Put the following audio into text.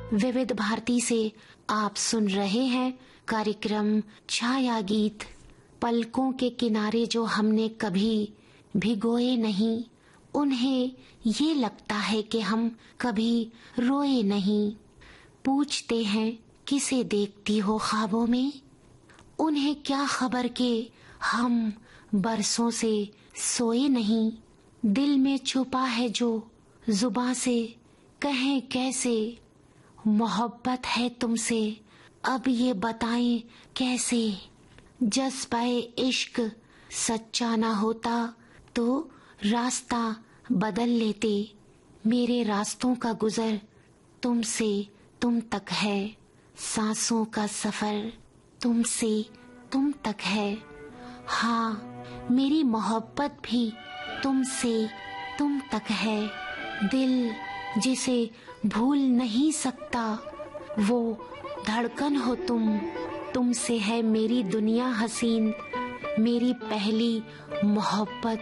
विविध भारती से आप सुन रहे हैं कार्यक्रम छाया गीत। पलकों के किनारे जो हमने कभी भिगोए नहीं, उन्हें ये लगता है कि हम कभी रोए नहीं। पूछते हैं किसे देखती हो ख्वाबों में, उन्हें क्या खबर के हम बरसों से सोए नहीं। दिल में छुपा है जो जुबां से कहें कैसे, मोहब्बत है तुमसे अब ये बताएं कैसे। जज्बाए इश्क सच्चा ना होता तो रास्ता बदल लेते। मेरे रास्तों का गुजर तुमसे तुम तक है, सांसों का सफर तुमसे तुम तक है। हाँ, मेरी मोहब्बत भी तुमसे तुम तक है। दिल जिसे भूल नहीं सकता, वो धड़कन हो तुम। तुमसे है मेरी दुनिया हसीन, मेरी पहली मोहब्बत